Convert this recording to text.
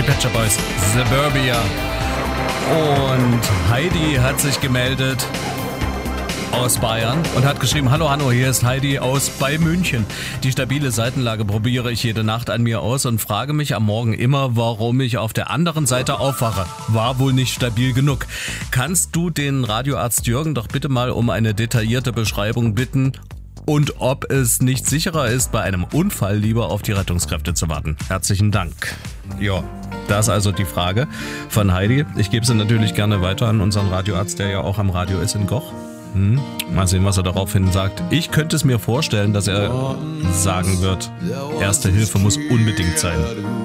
Pet Shop Boys, Suburbia. Und Heidi hat sich gemeldet aus Bayern und hat geschrieben: Hallo Hanno, hier ist Heidi aus bei München. Die stabile Seitenlage probiere ich jede Nacht an mir aus und frage mich am Morgen immer, warum ich auf der anderen Seite aufwache. War wohl nicht stabil genug. Kannst du den Radioarzt Jürgen doch bitte mal um eine detaillierte Beschreibung bitten und ob es nicht sicherer ist, bei einem Unfall lieber auf die Rettungskräfte zu warten? Herzlichen Dank. Ja, das ist also die Frage von Heidi. Ich gebe sie natürlich gerne weiter an unseren Radioarzt, der ja auch am Radio ist in Goch. Mal sehen, was er daraufhin sagt. Ich könnte es mir vorstellen, dass er sagen wird, Erste Hilfe muss unbedingt sein.